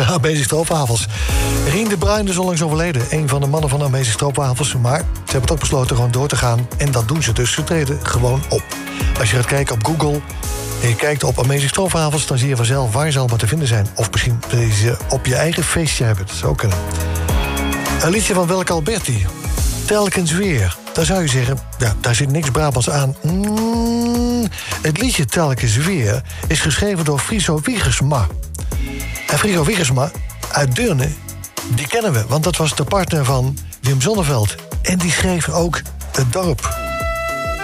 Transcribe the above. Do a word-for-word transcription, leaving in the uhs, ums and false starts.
Amazing Stroopwafels. Rien de Bruin is onlangs overleden. Een van de mannen van Amazing Stroopwafels. Maar ze hebben toch besloten gewoon door te gaan. En dat doen ze dus. Ze treden gewoon op. Als je gaat kijken op Google en je kijkt op Amazing Stroopwafels, dan zie je vanzelf waar ze allemaal te vinden zijn. Of misschien wil je ze op je eigen feestje hebben. Dat zou kunnen. Een liedje van Welke Alberti. Telkens weer. Daar zou je zeggen, ja, daar zit niks Brabants aan. Mm, het liedje Telkens weer is geschreven door Friso Wiegersma. En Friso Wiegersma uit Deurne, die kennen we. Want dat was de partner van Wim Sonneveld. En die schreef ook Het Dorp.